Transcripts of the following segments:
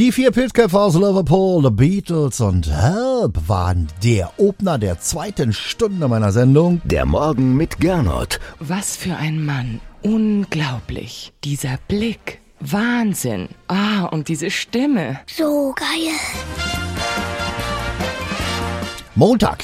Die vier Pilzköpfe aus Liverpool, The Beatles und Help waren der Opener der zweiten Stunde meiner Sendung. Der Morgen mit Gernot. Was für ein Mann. Unglaublich. Dieser Blick. Wahnsinn. Und diese Stimme. So geil. Montag,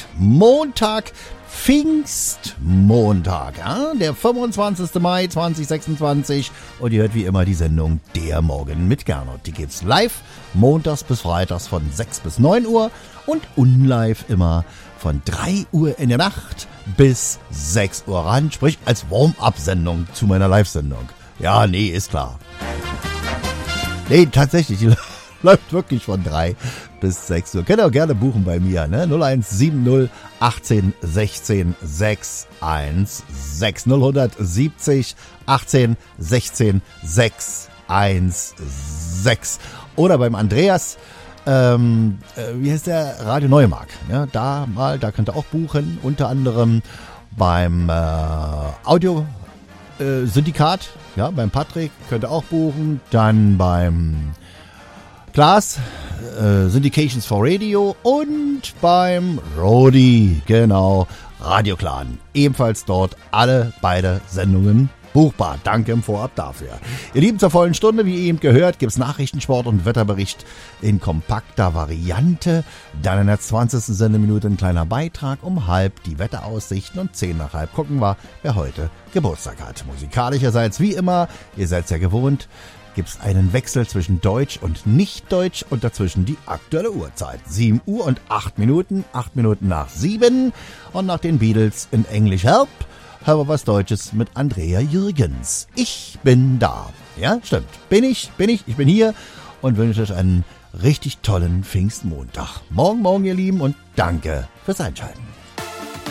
Pfingstmontag, ja? Der 25. Mai 2026 und ihr hört wie immer die Sendung Der Morgen mit Gernot. Die gibt's live montags bis freitags von 6 bis 9 Uhr und unlive immer von 3 Uhr in der Nacht bis 6 Uhr ran, sprich als Warm-up-Sendung zu meiner Live-Sendung. Ja, nee, ist klar. Nee, tatsächlich, die läuft wirklich von 3 bis 6 Uhr. Könnt ihr auch gerne buchen bei mir, ne? 0170 18 16 616 0170 18 16 616 oder beim Andreas, wie heißt der? Radio Neumark. Ja, da könnt ihr auch buchen, unter anderem beim Audio Syndikat, ja, beim Patrick könnt ihr auch buchen, dann beim Klaas, Syndications for Radio und beim Rodi, genau, Radio Clan. Ebenfalls dort beide Sendungen buchbar. Danke im Vorab dafür. Ihr Lieben, zur vollen Stunde, wie ihr eben gehört, gibt's Nachrichten, Sport und Wetterbericht in kompakter Variante. Dann in der 20. Sendeminute ein kleiner Beitrag, um 12:30 die Wetteraussichten und 10:10 gucken wir, wer heute Geburtstag hat. Musikalischerseits wie immer, ihr seid's ja gewohnt, gibt's einen Wechsel zwischen Deutsch und Nicht-Deutsch und dazwischen die aktuelle Uhrzeit. 7 Uhr und 8 Minuten, 8 Minuten nach 7 und nach den Beatles in Englisch Help, hören wir was Deutsches mit Andrea Jürgens. Ich bin da. Ja, stimmt. Ich bin hier und wünsche euch einen richtig tollen Pfingstmontag. Morgen, ihr Lieben, und danke fürs Einschalten.